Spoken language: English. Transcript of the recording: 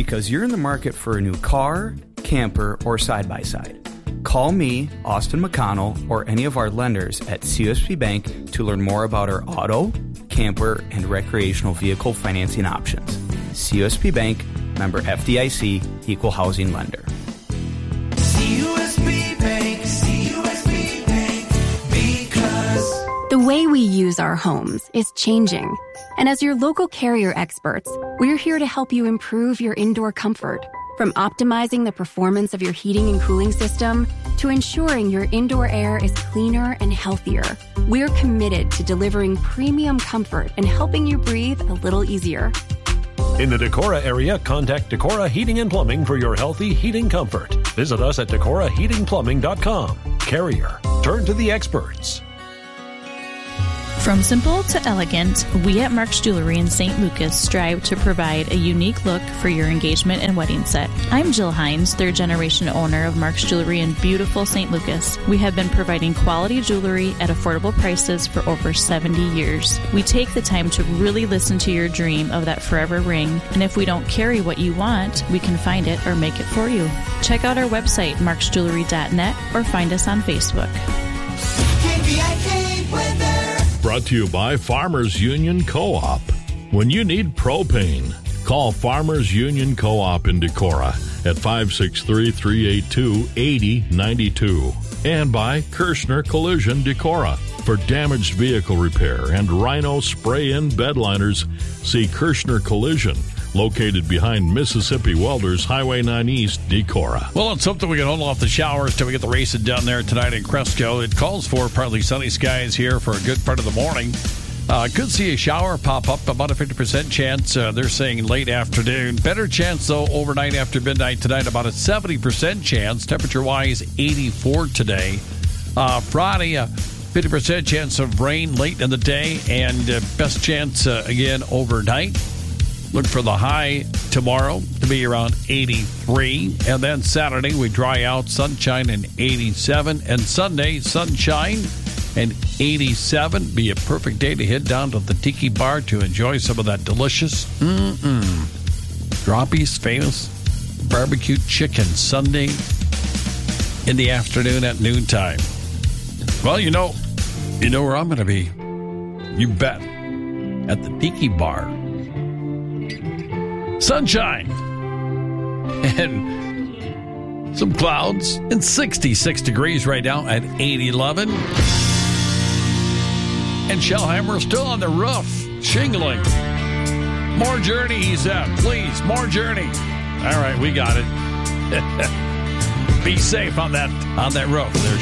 because you're in the market for a new car, camper, or side-by-side. Call me, Austin McConnell, or any of our lenders at CUSB Bank to learn more about our auto, camper, and recreational vehicle financing options. CUSB Bank, member FDIC, equal housing lender. CUSB Bank, CUSB Bank, because the way we use our homes is changing. And as your local Carrier experts, we're here to help you improve your indoor comfort. From optimizing the performance of your heating and cooling system to ensuring your indoor air is cleaner and healthier, we're committed to delivering premium comfort and helping you breathe a little easier. In the Decorah area, contact Decorah Heating and Plumbing for your healthy heating comfort. Visit us at DecorahHeatingPlumbing.com. Carrier. Turn to the experts. From simple to elegant, we at Mark's Jewelry in St. Lucas strive to provide a unique look for your engagement and wedding set. I'm Jill Hines, third-generation owner of Mark's Jewelry in beautiful St. Lucas. We have been providing quality jewelry at affordable prices for over 70 years. We take the time to really listen to your dream of that forever ring, and if we don't carry what you want, we can find it or make it for you. Check out our website, marksjewelry.net, or find us on Facebook. KVIK weather. Brought to you by Farmers Union Co-op. When you need propane, call Farmers Union Co-op in Decorah at 563-382-8092. And by Kirshner Collision Decorah. For damaged vehicle repair and Rhino spray-in bed liners, see Kirshner Collision, located behind Mississippi Welders, Highway 9 East, Decorah. Well, it's something we can hold off the showers till we get the racing done there tonight in Cresco. It calls for partly sunny skies here for a good part of the morning. Could see a shower pop up, about a 50% chance. They're saying late afternoon. Better chance, though, overnight after midnight tonight, about a 70% chance. Temperature-wise, 84 today. Friday, 50% chance of rain late in the day, and best chance, again, overnight. Look for the high tomorrow to be around 83. And then Saturday, we dry out, sunshine, and 87. And Sunday, sunshine and 87. Be a perfect day to head down to the Tiki Bar to enjoy some of that delicious Droppy's famous barbecue chicken Sunday in the afternoon at noontime. Well, you know where I'm going to be. You bet. At the Tiki Bar. Sunshine and some clouds and 66 degrees right now at 811. And Shellhammer still on the roof, shingling. More Journey, he said. Please, more Journey. All right, we got it. Be safe on that roof there,